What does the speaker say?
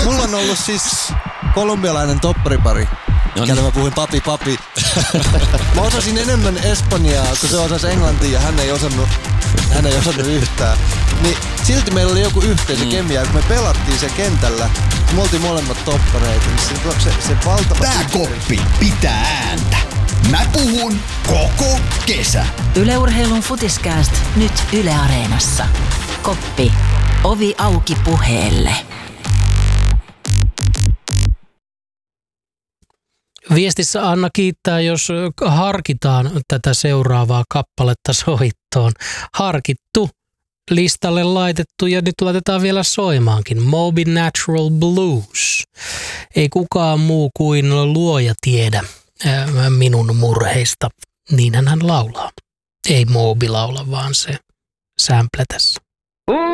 mulla on ollut siis kolumbialainen topparipari. Kelle mä puhuin papi. Mä osasin enemmän espanjaa, kun se osasi englantia ja hän ei osannut yhtään. Niin silti meillä oli joku yhteisö kemia, kun me pelattiin se kentällä. Me oltiin molemmat toppareita, niin se valtava... Tää koppi pitää ääntä. Mä puhun koko kesä. Yle Urheilun Futiskääst nyt Yle Areenassa. Koppi. Ovi auki puheelle. Viestissä Anna kiittää, jos harkitaan tätä seuraavaa kappaletta soittoon. Harkittu, listalle laitettu ja nyt laitetaan vielä soimaankin. Moby Natural Blues. Ei kukaan muu kuin luoja tiedä minun murheista. Niinhän hän laulaa. Ei Moby laula, vaan se sample tässä.